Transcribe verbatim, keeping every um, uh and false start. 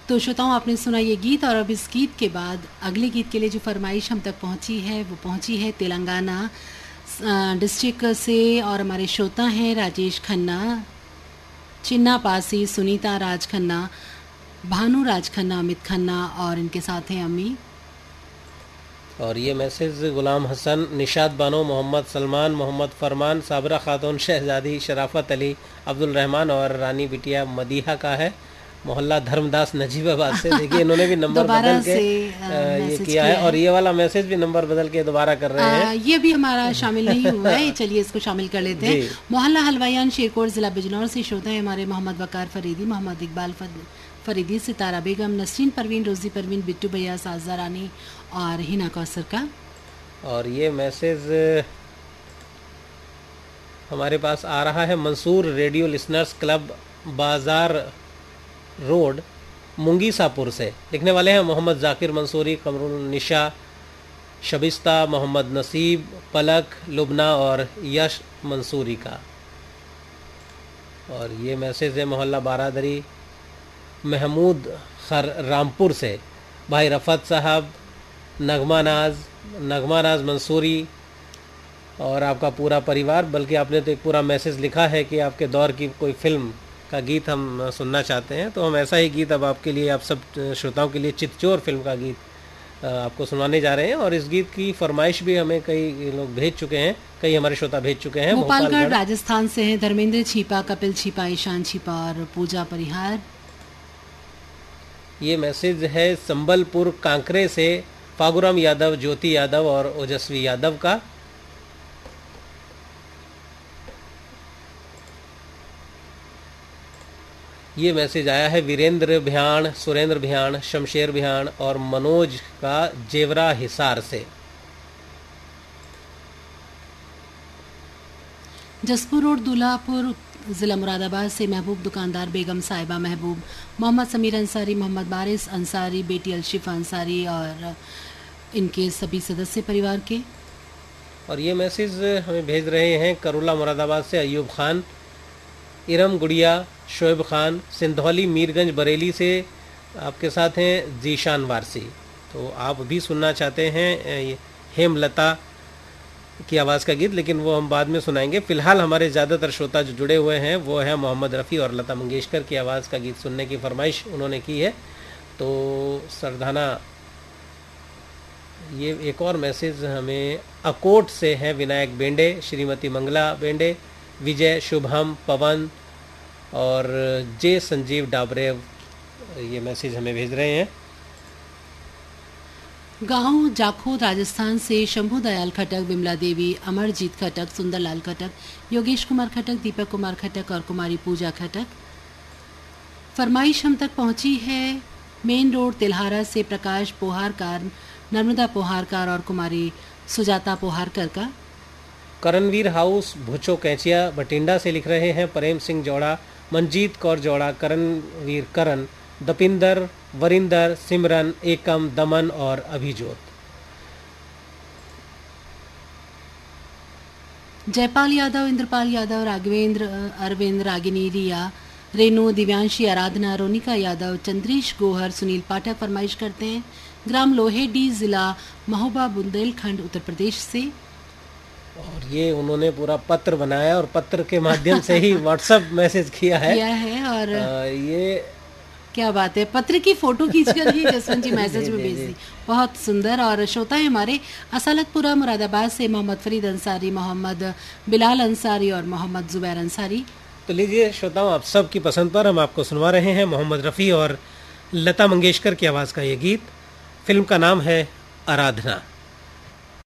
तो श्रोताओं, आपने सुना ये गीत और अब इस गीत के बाद अगले गीत के लिए जो फरमाइश हम तक पहुंची है वो पहुंची है तेलंगाना डिस्ट्रिक्ट से और हमारे श्रोता हैं राजेश खन्ना, चिन्ना पासी, सुनीता राज खन्ना, भानु राज खन्ना, अमित खन्ना और इनके साथ हैं अम्मी। और ये मैसेज गुलाम हसन, निशात बानो, मोहम्मद सलमान, मोहम्मद फरमान, साबरा खातून, शहजादी, शराफत अली, अब्दुल रहमान और रानी बिटिया मदीहा का है, मोहल्ला धर्मदास नजीबाबाद से। देखिए इन्होंने भी नंबर बदल के ये किया है और ये वाला मैसेज भी नंबर बदल के दोबारा कर रहे हैं। ये भी हमारा शामिल नहीं हुआ है, चलिए इसको शामिल कर लेते हैं। मोहल्ला हलवायान, शेरकोट, जिला बिजनौर से श्रोता है हमारे मोहम्मद वकार फरीदी, मोहम्मद इकबाल फरीदी, सितारा बेगम, नसरीन परवीन, रोजी परवीन, बिट्टू भैया, साजा रानी और हिना कौसर का। और ये मैसेज हमारे पास आ रहा है मंसूर रेडियो लिसनर्स क्लब, बाजार रोड, मुंगीसापुर से। लिखने वाले हैं मोहम्मद जाकिर मंसूरी, कमरुल निशा, शबिस्ता, मोहम्मद नसीब, पलक, लुबना और यश मंसूरी का। और ये मैसेज है मोहल्ला बारादरी, महमूद खर रामपुर से, भाई रफ़त साहब, नगमा नाज, नगमा नाज मंसूरी और आपका पूरा परिवार। बल्कि आपने तो एक पूरा मैसेज लिखा है कि आपके दौर की कोई फिल्म का गीत हम सुनना चाहते हैं, तो हम ऐसा ही गीत अब आपके लिए, आप सब श्रोताओं के लिए चितचोर फिल्म का गीत आपको सुनाने जा रहे हैं। और इस गीत की फरमाइश भी हमें कई लोग भेज चुके हैं, कई हमारे श्रोता भेज चुके हैं। भोपालगढ़ राजस्थान से हैं धर्मेंद्र छिपा, कपिल छिपा, ईशान छिपा और पूजा परिहार। ये मैसेज है संबलपुर कांकरे से फागुराम यादव, ज्योति यादव और ओजस्वी यादव का। ये मैसेज आया है वीरेंद्र भियाण, सुरेंद्र भियाण, शमशेर भियाण और मनोज का जेवरा हिसार से। जसपुर रोड, दूल्हापुर, जिला मुरादाबाद से महबूब दुकानदार, बेगम साहिबा महबूब, मोहम्मद समीर अंसारी, मोहम्मद बारिस अंसारी, बेटी अलशिफा अंसारी और इनके सभी सदस्य परिवार के। और ये मैसेज हमें भेज रहे हैं करुला मुरादाबाद से अयूब खान, इरम गुड़िया, शोएब खान, सिंधौली मीरगंज बरेली से आपके साथ हैं जीशान वारसी। तो आप भी सुनना चाहते हैं हेमलता की आवाज़ का गीत, लेकिन वो हम बाद में सुनाएंगे। फ़िलहाल हमारे ज़्यादातर श्रोता जो जुड़े हुए हैं वो है मोहम्मद रफ़ी और लता मंगेशकर की आवाज़ का गीत सुनने की फरमाइश उन्होंने की है। तो सरदाना, ये एक और मैसेज हमें अकोट से है विनायक बेंडे, श्रीमती मंगला बेंडे, विजय, शुभम, पवन और जे संजीव डाबरेव, ये मैसेज हमें भेज रहे हैं। गांव जाखोद राजस्थान से शंभू दयाल खटक, विमला देवी, अमरजीत खटक, सुंदरलाल खटक, योगेश कुमार खटक, दीपक कुमार खटक और कुमारी पूजा खटक। फरमाइश हम तक पहुंची है मेन रोड तिल्हारा से प्रकाश पोहारकर, नर्मदा पोहारकर और कुमारी सुजाता पोहारकर का। करणवीर हाउस, भुचो कैचिया, बठिंडा से लिख रहे हैं प्रेम सिंह जोड़ा, मंजीत कौर जोड़ा, करणवीर करण, दपिंदर, वरिंदर, सिमरन, एकम, दमन और अभिजोत। जयपाल यादव, इंद्रपाल यादव, राघवेंद्र, अरविंद, रागिनी, रिया, रेणु, दिव्यांशी, आराधना, रोनिका यादव, चंद्रीश गोहर, सुनील पाठक फरमाइश करते हैं ग्राम लोहेडी, जिला महोबा, बुंदेलखंड, उत्तर प्रदेश से। और ये उन्होंने पूरा पत्र बनाया और पत्र के माध्यम से ही व्हाट्सएप मैसेज किया है किया है और आ, ये क्या बात है, पत्र की फोटो खींचकर ही जसवंत जी मैसेज में भेज दी, बहुत सुंदर। और श्रोता है हमारे असलतपुरा मुरादाबाद से मोहम्मद फरीद अंसारी, मोहम्मद बिलाल अंसारी और मोहम्मद जुबैर अंसारी। तो लीजिए श्रोताओं, आप सब की पसंद पर हम आपको सुनवा रहे हैं मोहम्मद रफ़ी और लता मंगेशकर की आवाज़ का ये गीत। फिल्म का नाम है आराधना।